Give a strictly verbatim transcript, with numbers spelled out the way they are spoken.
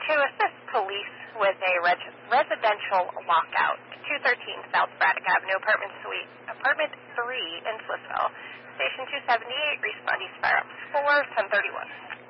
To assist police with a res- residential lockout, two thirteen South Braddock Avenue, apartment suite, apartment three in Swissville. Station two seventy-eight, respond East Fire Ops four, ten thirty-one.